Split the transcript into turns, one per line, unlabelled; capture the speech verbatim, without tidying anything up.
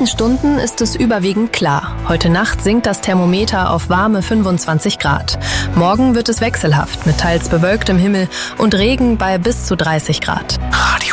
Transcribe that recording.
nächsten Stunden ist es überwiegend klar. Heute Nacht sinkt das Thermometer auf warme fünfundzwanzig Grad. Morgen wird es wechselhaft mit teils bewölktem Himmel und Regen bei bis zu dreißig Grad.
Radio